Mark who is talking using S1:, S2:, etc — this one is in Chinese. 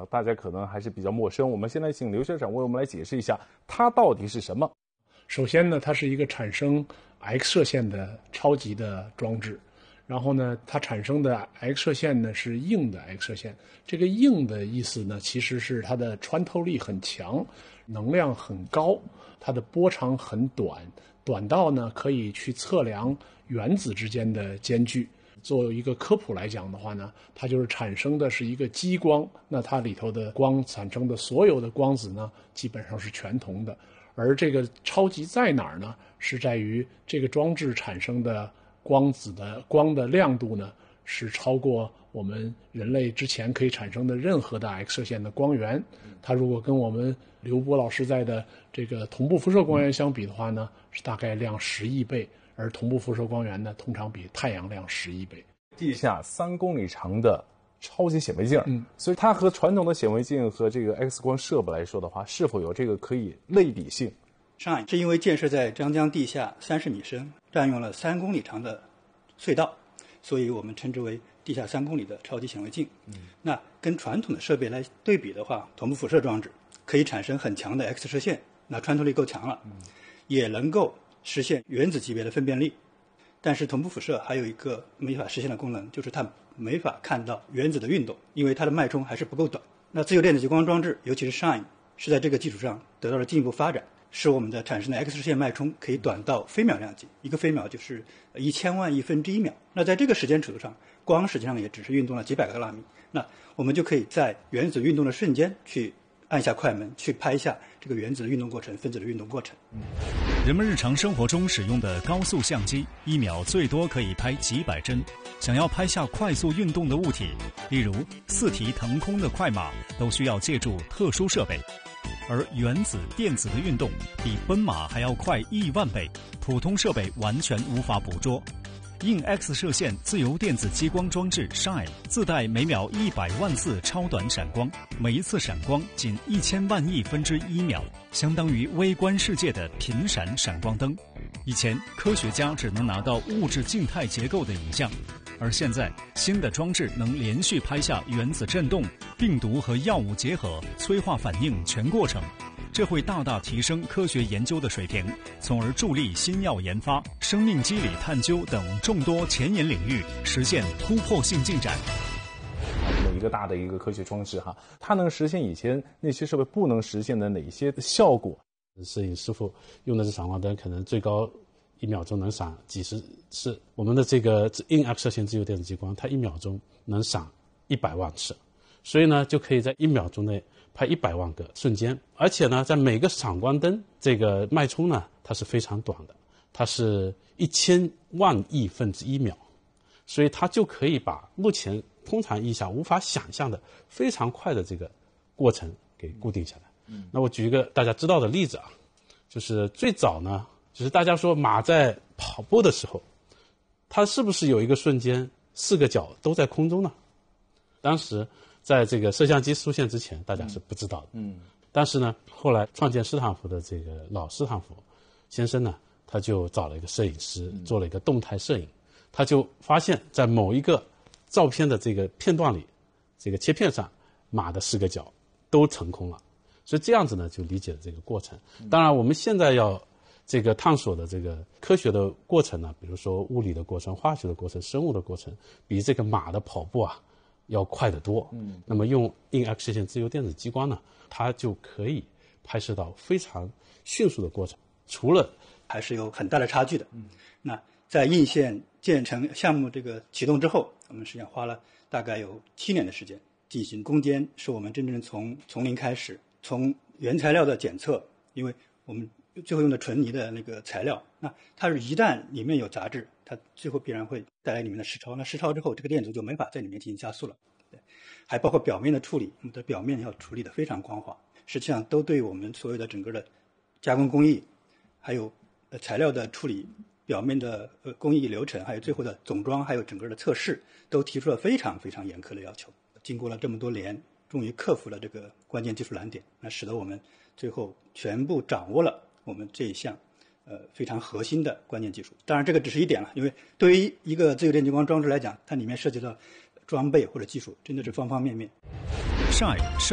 S1: 大家可能还是比较陌生。我们先来请刘校长为我们来解释一下，它到底是什么？
S2: 首先呢，它是一个产生 X 射线的超级的装置。然后呢，它产生的 X 射线呢是硬的 X 射线。这个硬的意思呢，其实是它的穿透力很强，能量很高，它的波长很短，短到呢可以去测量原子之间的间距。作为一个科普来讲的话呢，它就是产生的是一个激光，那它里头的光产生的所有的光子呢，基本上是全同的。而这个超级在哪儿呢？是在于这个装置产生的光子的光的亮度呢，是超过我们人类之前可以产生的任何的 X 射线的光源。它如果跟我们刘波老师在的这个同步辐射光源相比的话呢，是大概亮10亿倍，而同步辐射光源呢，通常比太阳亮10亿倍。
S1: 地下3公里长的超级显微镜，所以它和传统的显微镜和这个 X 光设备来说的话，是否有这个可以类比性？
S3: 上是因为建设在张江地下30米深，占用了3公里长的隧道，所以我们称之为地下3公里的超级显微镜。那跟传统的设备来对比的话，同步辐射装置可以产生很强的 X 射线，那穿透力够强了，也能够实现原子级别的分辨率。但是同步辐射还有一个没法实现的功能，就是它没法看到原子的运动，因为它的脉冲还是不够短。那自由电子激光装置，尤其是 SHINE， 是在这个基础上得到了进一步发展，使我们的产生的 X 射线脉冲可以短到飞秒量级，一个飞秒就是1000万亿分之1秒。那在这个时间尺度上，光实际上也只是运动了几百个纳米，那我们就可以在原子运动的瞬间去按下快门，去拍下这个原子的运动过程、分子的运动过程。
S4: 人们日常生活中使用的高速相机，1秒最多可以拍几百帧。想要拍下快速运动的物体，例如4蹄腾空的快马，都需要借助特殊设备。而原子、电子的运动比奔马还要快1万倍，普通设备完全无法捕捉。硬 X 射线自由电子激光装置 SHINE 自带每秒100万次超短闪光，每一次闪光仅1000万亿分之1秒，相当于微观世界的频闪闪光灯。以前科学家只能拿到物质静态结构的影像，而现在新的装置能连续拍下原子振动、病毒和药物结合、催化反应全过程。这会大大提升科学研究的水平，从而助力新药研发、生命机理探究等众多前沿领域实现突破性进展。
S1: 一个大的一个科学装置哈，它能实现以前那些设备不能实现的哪些效果？
S5: 摄影师傅用的是闪光灯，可能最高1秒钟能闪几十次。我们的这个硬 X 射线自由电子激光，它1秒钟能闪100万次，所以呢，就可以在1秒钟内拍100万个瞬间。而且呢，在每个闪光灯这个脉冲呢，它是非常短的，它是1000万亿分之1秒，所以它就可以把目前通常意义下无法想象的非常快的这个过程给固定下来。那我举一个大家知道的例子啊，就是最早呢，就是大家说马在跑步的时候，它是不是有一个瞬间4个脚都在空中呢？当时在这个摄像机出现之前，大家是不知道的。但是呢，后来创建斯坦福的这个老斯坦福先生呢，他就找了一个摄影师做了一个动态摄影，他就发现在某一个照片的这个片段里，这个切片上马的4个脚都腾空了。所以这样子呢，就理解了这个过程。当然，我们现在要这个探索的这个科学的过程呢，比如说物理的过程、化学的过程、生物的过程，比这个马的跑步啊要快得多。那么用硬 X 射线自由电子激光呢，它就可以拍摄到非常迅速的过程。除了
S3: 还是有很大的差距的。那在硬线建成项目这个启动之后，我们实际上花了大概有7年的时间进行攻坚，是我们真正从零开始，从原材料的检测，因为我们最后用的纯泥的那个材料，那它是一旦里面有杂质，它最后必然会带来里面的失超。那失超之后，这个电阻就没法在里面进行加速了。对，还包括表面的处理，我们的表面要处理得非常光滑，实际上都对我们所有的整个的加工工艺，还有材料的处理、表面的工艺流程，还有最后的总装，还有整个的测试，都提出了非常非常严苛的要求。经过了这么多年，终于克服了这个关键技术难点，那使得我们最后全部掌握了我们这一项非常核心的关键技术。当然这个只是一点了，因为对于一个自由电激光装置来讲，它里面涉及到装备或者技术真的是方方面面。
S4: SHINE